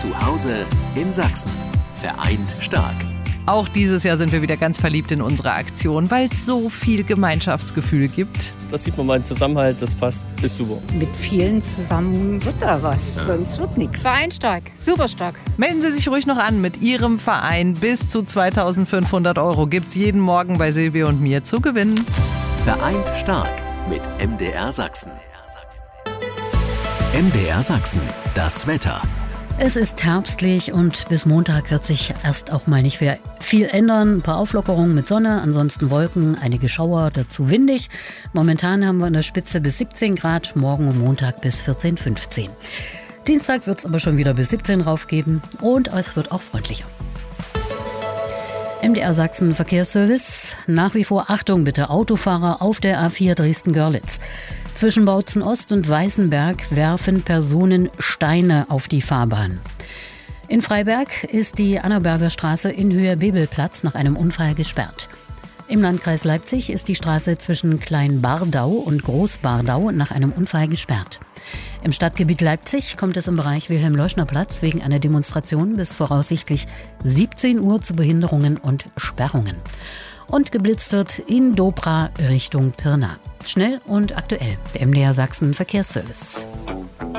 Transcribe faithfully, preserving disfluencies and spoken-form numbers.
Zu Hause in Sachsen. Vereint stark. Auch dieses Jahr sind wir wieder ganz verliebt in unsere Aktion, weil es so viel Gemeinschaftsgefühl gibt. Das sieht man mal im Zusammenhalt, das passt, ist super. Mit vielen zusammen wird da was, ja. Sonst wird nichts. Vereint stark, super stark. Melden Sie sich ruhig noch an mit Ihrem Verein. Bis zu zweitausendfünfhundert Euro gibt's jeden Morgen bei Silvia und mir zu gewinnen. Vereint stark mit M D R Sachsen. M D R Sachsen, das Wetter. Es ist herbstlich und bis Montag wird sich erst auch mal nicht viel ändern. Ein paar Auflockerungen mit Sonne, ansonsten Wolken, einige Schauer, dazu windig. Momentan haben wir in der Spitze bis siebzehn Grad, morgen und Montag bis vierzehn, fünfzehn. Dienstag wird es aber schon wieder bis siebzehn raufgeben und es wird auch freundlicher. M D R Sachsen Verkehrsservice. Nach wie vor Achtung bitte, Autofahrer auf der A vier Dresden-Görlitz. Zwischen Bautzen Ost und Weißenberg werfen Personen Steine auf die Fahrbahn. In Freiberg ist die Annaberger Straße in Höhe Bebelplatz nach einem Unfall gesperrt. Im Landkreis Leipzig ist die Straße zwischen Klein-Bardau und Groß-Bardau nach einem Unfall gesperrt. Im Stadtgebiet Leipzig kommt es im Bereich Wilhelm-Leuschner-Platz wegen einer Demonstration bis voraussichtlich siebzehn Uhr zu Behinderungen und Sperrungen. Und geblitzt wird in Dobra Richtung Pirna. Schnell und aktuell, der M D R Sachsen Verkehrsservice.